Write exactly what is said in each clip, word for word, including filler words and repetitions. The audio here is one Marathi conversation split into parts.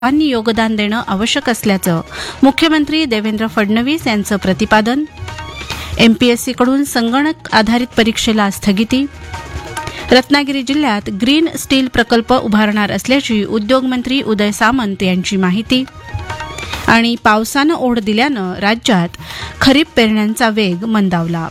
सर्वांनी योगदान देणं आवश्यक असल्याचं मुख्यमंत्री देवेंद्र फडणवीस यांचं प्रतिपादन. एमपीएससीकडून संगणक आधारित परीक्षेला स्थगिती. रत्नागिरी जिल्ह्यात ग्रीन स्टील प्रकल्प उभारणार असल्याची उद्योगमंत्री उदय सामंत यांची माहिती. आणि पावसानं ओढ दिल्यानं राज्यात खरीप पेरण्यांचा वेग मंदावला.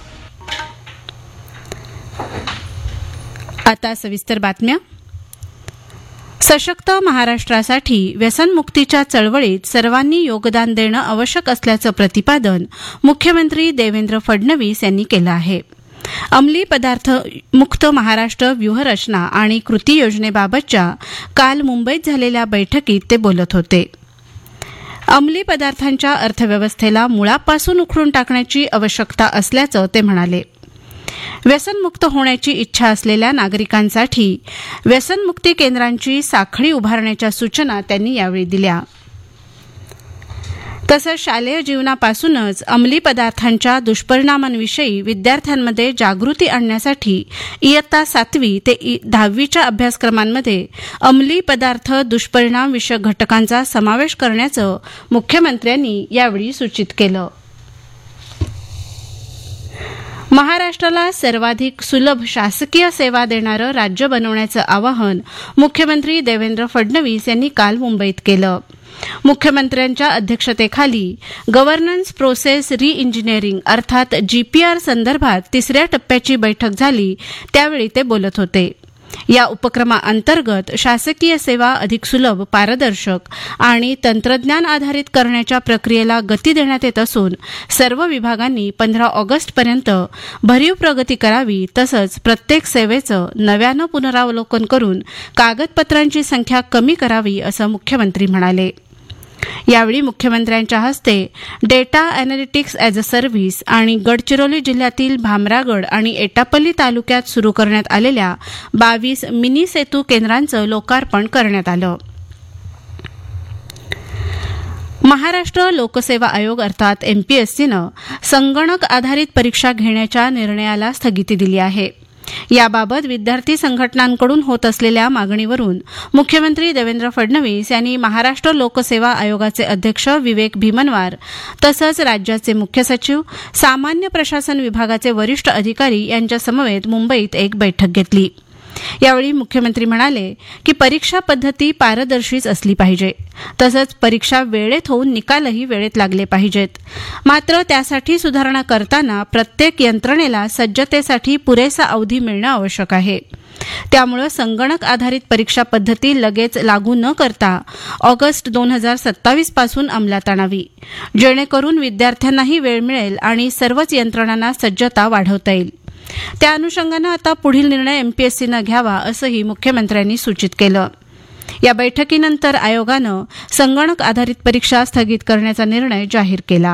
आता सविस्तर बातम्या. सशक्त महाराष्ट्रासाठी व्यसनमुक्तीच्या चळवळीत सर्वांनी योगदान देणं आवश्यक असल्याचं प्रतिपादन मुख्यमंत्री देवेंद्र फडणवीस यांनी केलं आहे. अंमली पदार्थ मुक्त महाराष्ट्र व्यूहरचना आणि कृती योजनेबाबतच्या काल मुंबईत झालेल्या बैठकीत ते बोलत होते. अंमली पदार्थांच्या अर्थव्यवस्थेला मुळापासून उखडून टाकण्याची आवश्यकता असल्याचं ते म्हणाले. व्यसनमुक्त होण्याची इच्छा असलेल्या नागरिकांसाठी व्यसनमुक्ती केंद्रांची साखळी उभारण्याच्या सूचना त्यांनी यावेळी दिल्या. तसंच शालेय जीवनापासूनच अंमली पदार्थांच्या दुष्परिणामांविषयी विद्यार्थ्यांमध्ये जागृती आणण्यासाठी इयत्ता सातवी ते दहावीच्या अभ्यासक्रमांमध्ये अंमली पदार्थ दुष्परिणाम विषयक घटकांचा समावेश करण्याचं मुख्यमंत्र्यांनी यावेळी सूचित केलं. महाराष्ट्राला सर्वाधिक सुलभ शासकीय सेवा देणारं राज्य बनवण्याचं आवाहन मुख्यमंत्री देवेंद्र फडणवीस यांनी काल मुंबईत केलं. मुख्यमंत्र्यांच्या अध्यक्षतेखाली गव्हर्नन्स प्रोसेस रि इंजिनिअरिंग अर्थात जीपीआर संदर्भात तिसऱ्या टप्प्याची बैठक झाली त्यावेळी ते बोलत होते. या उपक्रमाअंतर्गत शासकीय सेवा अधिक सुलभ, पारदर्शक आणि तंत्रज्ञान आधारित करण्याच्या प्रक्रियेला गती देण्यात येत असून सर्व विभागांनी पंधरा ऑगस्टपर्यंत भरीव प्रगती करावी. तसंच प्रत्येक सेवेचं नव्यानं पुनरावलोकन करून कागदपत्रांची संख्या कमी करावी असं मुख्यमंत्री म्हणाले. यावेळी मुख्यमंत्र्यांच्या हस्ते data analytics as a service आणि गडचिरोली जिल्ह्यातील भामरागड आणि एटापल्ली तालुक्यात सुरू करण्यात आलेल्या बावीस मिनी सेतू केंद्रांचं लोकार्पण करण्यात आलं. महाराष्ट्र लोकसेवा आयोग अर्थात एमपीएससीनं संगणक आधारित परीक्षा घेण्याच्या निर्णयाला स्थगिती दिली आहे. याबाबत विद्यार्थी संघटनांकडून होत असलेल्या मागणीवरून मुख्यमंत्री देवेंद्र फडणवीस यांनी महाराष्ट्र लोकसेवा आयोगाचे अध्यक्ष विवेक भीमनवार तसंच राज्याचे मुख्य सचिव, सामान्य प्रशासन विभागाचे वरिष्ठ अधिकारी यांच्यासमवेत मुंबईत एक बैठक घेतली. यावेळी मुख्यमंत्री म्हणाले की परीक्षा पद्धती पारदर्शीच असली पाहिजे. तसंच परीक्षा वेळेत होऊन निकालही वेळेत लागले पाहिजेत. मात्र त्यासाठी सुधारणा करताना प्रत्येक यंत्रणेला सज्जतेसाठी पुरेसा अवधी मिळणं आवश्यक आहे. त्यामुळे संगणक आधारित परीक्षा पद्धती लगेच लागू न करता ऑगस्ट दोन हजार सत्तावीस पासून अंमलात आणावी, जेणेकरून विद्यार्थ्यांनाही वेळ मिळेल आणि सर्वच यंत्रणांना सज्जता वाढवता येईल. त्या अनुषंगानं आता पुढील निर्णय एमपीएससीनं घ्यावा असंही मुख्यमंत्र्यांनी सूचित केलं. या बैठकीनंतर आयोगानं संगणक आधारित परीक्षा स्थगित करण्याचा निर्णय जाहीर केला.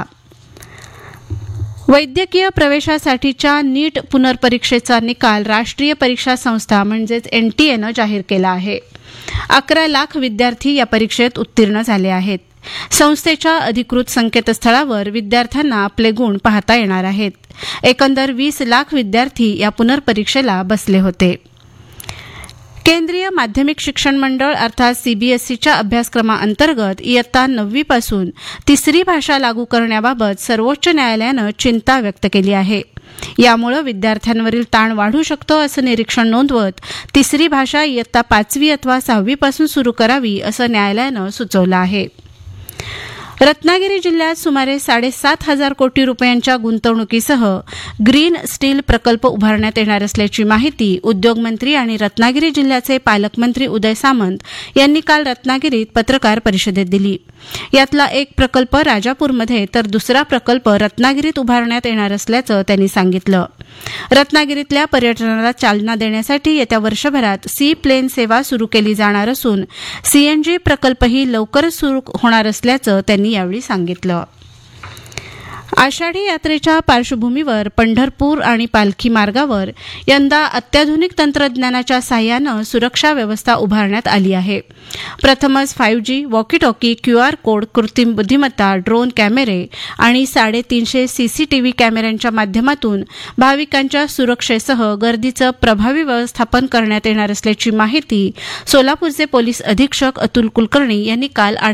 वैद्यकीय प्रवेशासाठीच्या नीट पुनर्परीक्षेचा निकाल राष्ट्रीय परीक्षा संस्था म्हणजेच एनटीएनं जाहीर केला आहे. अकरा लाख विद्यार्थी या परीक्षेत उत्तीर्ण झाले आहेत. संस्थेच्या अधिकृत संकेतस्थळावर विद्यार्थ्यांना आपले गुण पाहता येणार आहेत. एकंदर वीस लाख विद्यार्थी या पुनर्परीक्षेला बसले होते. केंद्रीय माध्यमिक शिक्षण मंडळ अर्थात सीबीएसईच्या अभ्यासक्रमाअंतर्गत इयत्ता नववीपासून तिसरी भाषा लागू करण्याबाबत सर्वोच्च न्यायालयानं चिंता व्यक्त केली आहे. यामुळे विद्यार्थ्यांवरील ताण वाढू शकतो असं निरीक्षण नोंदवत तिसरी भाषा इयत्ता पाचवी अथवा सहावीपासून सुरू करावी असं न्यायालयानं सुचवलं आहे. रत्नागिरी जिल्ह्यात सुमारे साडेसात हजार कोटी रुपयांच्या गुंतवणुकीसह ग्रीन स्टील प्रकल्प उभारण्यात येणार असल्याची माहिती उद्योगमंत्री आणि रत्नागिरी जिल्ह्याचे पालकमंत्री उदय सामंत यांनी काल रत्नागिरीत पत्रकार परिषदेत दिली. यातला एक प्रकल्प राजापूरमध्ये तर दुसरा प्रकल्प रत्नागिरीत उभारण्यात येणार असल्याचं त्यांनी सांगितलं. रत्नागिरीतल्या पर्यटनाला चालना देण्यासाठी येत्या वर्षभरात सी प्लेन सेवा सुरू केली जाणार असून सीएनजी प्रकल्पही लवकरच सुरू होणार असल्याचं त्यांनी यावेळी सांगितलं. आषाढी यात्रेच्या पार्श्वभूमीवर पंढरपूर आणि पालखी मार्गावर यंदा अत्याधुनिक तंत्रज्ञानाच्या साहाय्यानं सुरक्षा व्यवस्था उभारण्यात आली आहे. प्रथमच five G walkie talkie, Q R code, कृत्रिम बुद्धिमत्ता, ड्रोन कॅमेरे आणि साडेतीनशे सीसीटीव्ही कॅमेऱ्यांच्या माध्यमातून भाविकांच्या सुरक्षेसह गर्दीचं प्रभावी व्यवस्थापन करण्यात येणार असल्याची माहिती सोलापूरचे पोलीस अधीक्षक अतुल कुलकर्णी यांनी काल